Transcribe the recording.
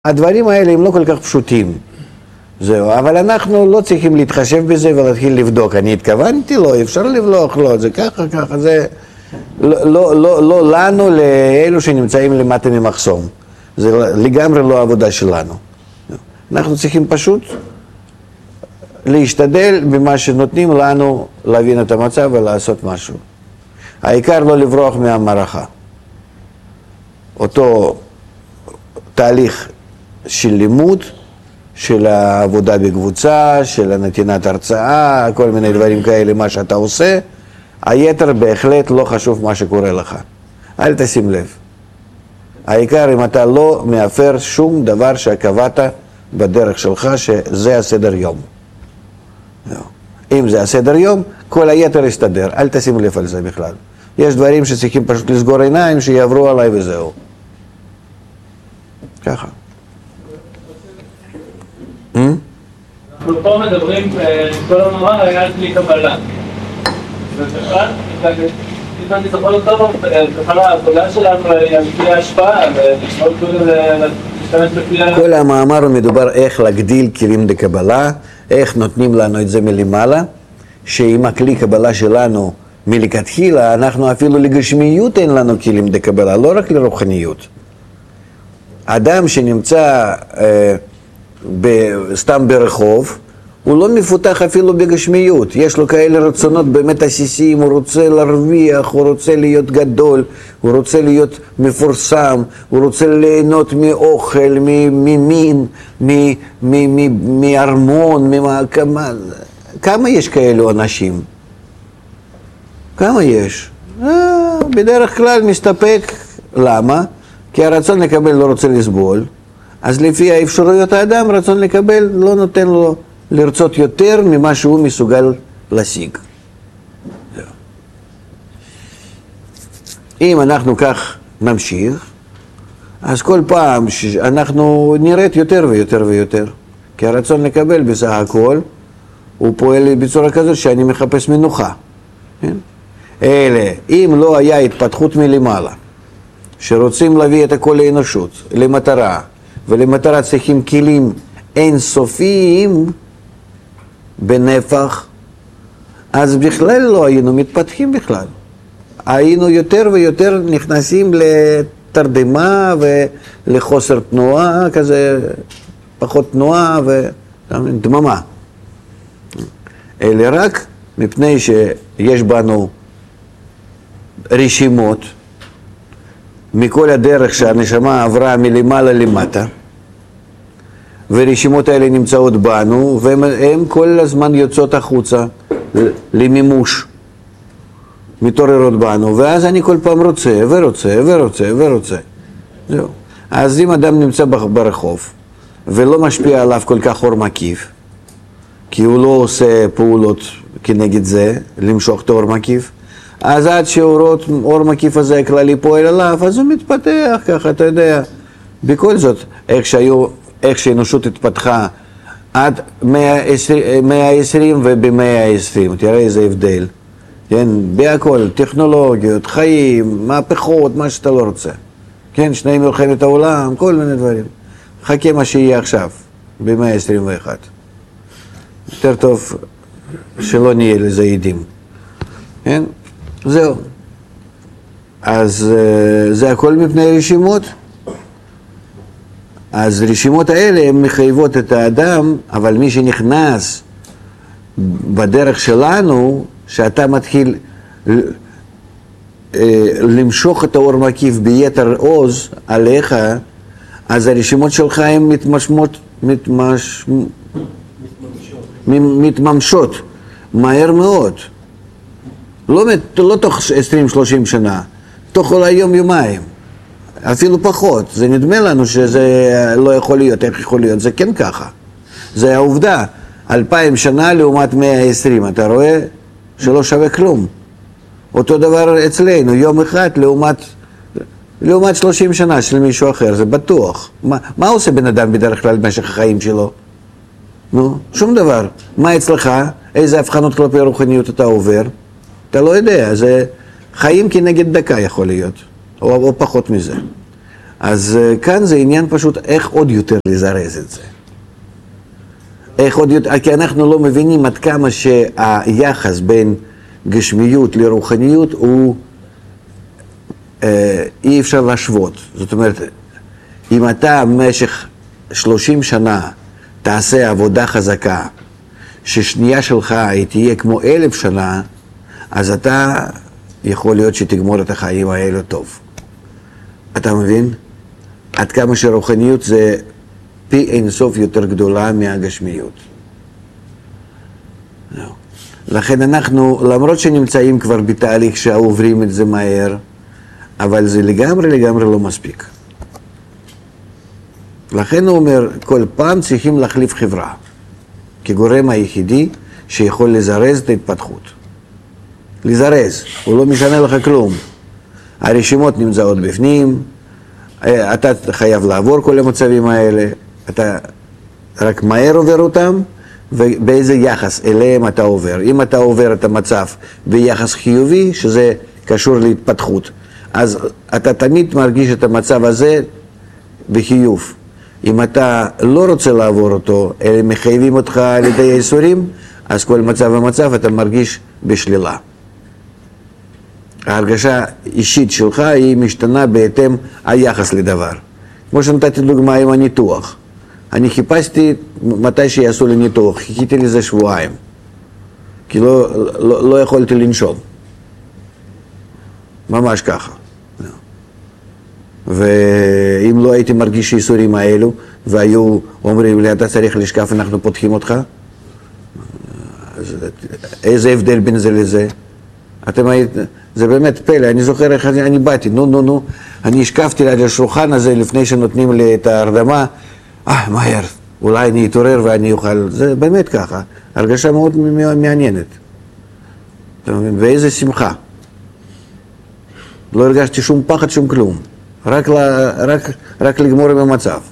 הדברים האלה הם לא כל כך פשוטים, זהו, אבל אנחנו לא צריכים להתחשב בזה ולהתחיל לבדוק. אני התכוונתי לו, אפשר לבלוח לו, זה ככה, ככה, זה לא לנו, לאלו שנמצאים למטה ממחסום. זה לגמרי לא העבודה שלנו. אנחנו צריכים פשוט להשתדל במה שנותנים לנו להבין את המצב ולעשות משהו. העיקר לא לברוח מהמערכה. אותו תהליך של לימוד, של העבודה בקבוצה, של נתינת הרצאה, כל מיני דברים כאלה, מה שאתה עושה, היתר בהחלט לא חשוב מה שקורה לך. אל תשים לב. העיקר אם אתה לא מאפר שום דבר שקבעת בדרך שלך, שזה הסדר יום. אם זה הסדר יום, כל היתר יסתדר, אל תשים לב על זה בכלל. יש דברים שצריכים פשוט לסגור עיניים, שיעברו עליי וזהו. ככה. אנחנו פה מדברים, כל המאמר היה על כלי קבלה. ובכלל, אם אני זוכר טוב, בכלל העבודה שלנו היא על כלי ההשפעה, ולשמור להשתמש בכלי... כל המאמר מדובר איך להגדיל כלים לקבלה, איך נותנים לנו את זה מלמעלה, שעם הכלי קבלה שלנו מלכתחילה, אנחנו אפילו לגשמיות אין לנו כלים לקבלה, לא רק לרוחניות. אדם שנמצא סתם ברחוב, הוא לא מפותח אפילו בגשמיות. יש לו כאלה רצונות באמת עסיסיים, הוא רוצה להרוויח, הוא רוצה להיות גדול, הוא רוצה להיות מפורסם, הוא רוצה ליהנות מאוכל, ממין, מארמון, כמה יש כאלו אנשים? כמה יש? בדרך כלל מסתפק. למה? כי הרצון לקבל לא רוצה לסבול, אז לפי האפשרויות האדם, רצון לקבל לא נותן לו לרצות יותר ממה שהוא מסוגל להשיג. אם אנחנו כך נמשיך, אז כל פעם אנחנו נראית יותר ויותר ויותר, כי הרצון לקבל בסך הכל, הוא פועל בצורה כזאת שאני מחפש מנוחה. אלה, אם לא היה התפתחות מלמעלה, שרוצים להביא את הכל לאנושות, למטרה, ולמטרה צריכים כלים אינסופיים בנפח, אז בכלל לא היינו מתפתחים בכלל. היינו יותר ויותר נכנסים לתרדמה ולחוסר תנועה, כזה פחות תנועה ודממה. אלה רק מפני שיש בנו רשימות, מכל הדרך שהנשמה עברה מלמעלה למטה, ורשימות האלה נמצאות בנו, והן כל הזמן יוצאות החוצה למימוש, מתעוררות בנו, ואז אני כל פעם רוצה ורוצה ורוצה ורוצה. זהו. אז אם אדם נמצא ברחוב, ולא משפיע עליו כל כך אור מקיף, כי הוא לא עושה פעולות כנגד זה, למשוך את האור מקיף, אז עד שהאור מקיף הזה הכללי פועל עליו, אז הוא מתפתח ככה, אתה יודע. בכל זאת, איך שהאנושות התפתחה עד 120 וב-120, תראה איזה הבדל. כן, בהכל, טכנולוגיות, חיים, מהפכות, מה שאתה לא רוצה. כן, שני מלחמת העולם, כל מיני דברים. חכה מה שיהיה עכשיו, ב-121. יותר טוב שלא נהיה לזה עדים. כן? זהו. אז זה הכל מפני רשימות. אז רשימות האלה הן מחייבות את האדם, אבל מי שנכנס בדרך שלנו, שאתה מתחיל למשוך את האור מקיף ביתר עוז עליך, אז הרשימות שלך הן מתממשות מהר מאוד. לא תוך 20-30 שנה, תוך אולי יום-יומיים, אפילו פחות. זה נדמה לנו שזה לא יכול להיות, איך יכול להיות? זה כן ככה. זה העובדה, 2000 שנה לעומת 120, אתה רואה שלא שווה כלום. אותו דבר אצלנו, יום אחד לעומת 30 שנה של מישהו אחר, זה בטוח. מה עושה בן אדם בדרך כלל במשך החיים שלו? נו, שום דבר. מה אצלך? איזה הבחנות כלפי רוחניות אתה עובר? אתה לא יודע, זה חיים כנגד דקה יכול להיות, או פחות מזה. אז כאן זה עניין פשוט איך עוד יותר לזרז את זה. איך עוד יותר, כי אנחנו לא מבינים עד כמה שהיחס בין גשמיות לרוחניות הוא אי אפשר להשוות. זאת אומרת, אם אתה במשך 30 שנה תעשה עבודה חזקה, ששנייה שלך היא תהיה כמו 1000 שנה, אז אתה יכול להיות שתגמור את החיים האלה טוב. אתה מבין? עד כמה שרוחניות זה פי אינסוף יותר גדולה מהגשמיות. לכן אנחנו, למרות שנמצאים כבר בתהליך שעוברים את זה מהר, אבל זה לגמרי לא מספיק. לכן הוא אומר, כל פעם צריכים להחליף חברה, כגורם היחידי שיכול לזרז את ההתפתחות. לזרז, הוא לא משנה לך כלום. הרשימות נמצאות בפנים, אתה חייב לעבור כל המצבים האלה, אתה רק מהר עובר אותם, ובאיזה יחס אליהם אתה עובר. אם אתה עובר את המצב ביחס חיובי, שזה קשור להתפתחות, אז אתה תמיד מרגיש את המצב הזה בחיוב. אם אתה לא רוצה לעבור אותו, אלא מחייבים אותך על ידי האיסורים, אז כל מצב ומצב אתה מרגיש בשלילה. ההרגשה אישית שלך היא משתנה בהתאם היחס לדבר. כמו שנתתי דוגמה עם הניתוח. אני חיפשתי מתי שיעשו לי ניתוח, חיכיתי לזה שבועיים, כי לא יכולתי לנשום. ממש ככה. ואם לא הייתי מרגיש איסורים האלו, והיו אומרים לי, אתה צריך לשכב, אנחנו פותחים אותך, איזה הבדל בין זה לזה? זה באמת פלא, אני זוכר איך אני באתי, אני השקפתי על השולחן הזה לפני שנותנים לי את ההרדמה, מהר, אולי אני אתעורר ואני אוכל, זה באמת ככה, הרגשה מאוד מעניינת. ואיזה שמחה. לא הרגשתי שום פחד, שום כלום. רק לגמור עם המצב.